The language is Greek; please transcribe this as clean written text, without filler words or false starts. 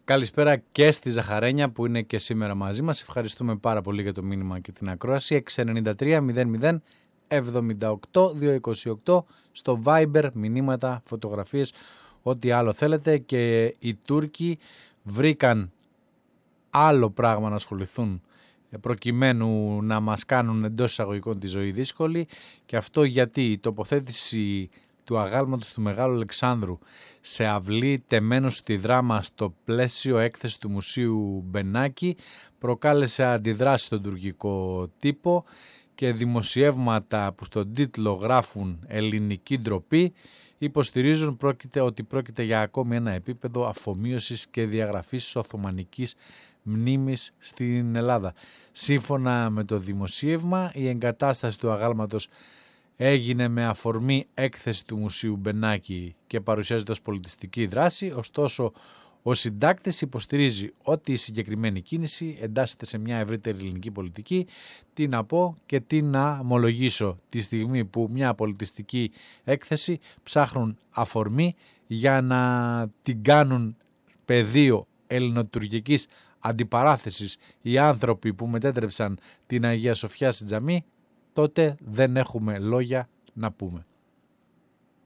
Καλησπέρα και στη Ζαχαρένια που είναι και σήμερα μαζί μας. Ευχαριστούμε πάρα πολύ για το μήνυμα και την ακρόαση. 693 00 78 228 στο Viber, μηνύματα, φωτογραφίες, ό,τι άλλο θέλετε. Και οι Τούρκοι βρήκαν άλλο πράγμα να ασχοληθούν προκειμένου να μας κάνουν εντός εισαγωγικών τη ζωή δύσκολη, και αυτό γιατί η τοποθέτηση του αγάλματος του Μεγάλου Αλεξάνδρου σε αυλή τεμένος στη Δράμα στο πλαίσιο έκθεση του Μουσείου Μπενάκη προκάλεσε αντιδράσεις στον τουρκικό τύπο και δημοσιεύματα που στον τίτλο γράφουν «Ελληνική ντροπή» υποστηρίζουν ότι πρόκειται για ακόμη ένα επίπεδο αφομοίωσης και διαγραφής της Οθωμανικής μνήμης στην Ελλάδα. Σύμφωνα με το δημοσίευμα, η εγκατάσταση του αγάλματος έγινε με αφορμή έκθεση του Μουσείου Μπενάκη και παρουσιάζεται ως πολιτιστική δράση, ωστόσο ο συντάκτης υποστηρίζει ότι η συγκεκριμένη κίνηση εντάσσεται σε μια ευρύτερη ελληνική πολιτική. Τι να πω και τι να ομολογήσω τη στιγμή που μια πολιτιστική έκθεση ψάχνουν αφορμή για να την κάνουν πεδίο ελληνοτουρκικής αντιπαράθεσης οι άνθρωποι που μετέτρεψαν την Αγία Σοφιά στην τζαμί, τότε δεν έχουμε λόγια να πούμε.